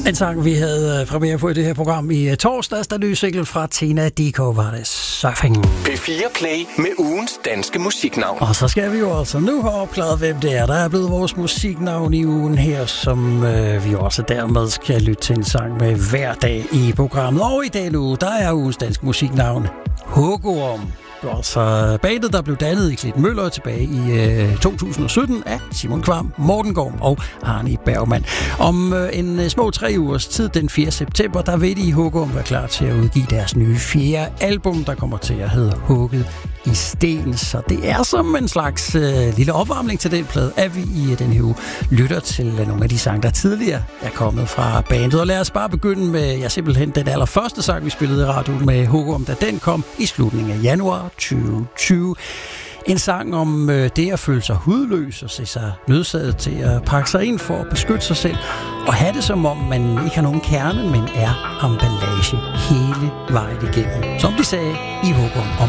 En sang, vi havde premiere på i det her program i torsdags, der nye single fra Tina Dickow var det Surfing. P4 Play med ugens danske musiknavn. Og så skal vi jo altså nu have opklaret, hvem det er, der er blevet vores musiknavn i ugen her, som vi også dermed skal lytte til en sang med hver dag i programmet. Og i dag nu, der er ugens danske musiknavn Hugorm. Det var altså bandet, der blev dannet i Klitmøller tilbage i 2017 af Simon Kvam, Morten Gorm og Arne Bergmann. Om en små 3 ugers tid, den 4. september, der vil de i Hugorm være klar til at udgive deres nye 4. album, der kommer til at hedde Hugget i sten. Så det er som en slags lille opvarmning til den plade, at vi i den her uge lytter til nogle af de sange, der tidligere er kommet fra bandet. Og lad os bare begynde med simpelthen den allerførste sang, vi spillede i radioen med Hugorm, da den kom i slutningen af januar 2020. En sang om det at føle sig hudløs og se sig nødsaget til at pakke sig ind for at beskytte sig selv og have det som om man ikke har nogen kerne, men er emballage hele vejen igennem. Som de sagde i Hugorm om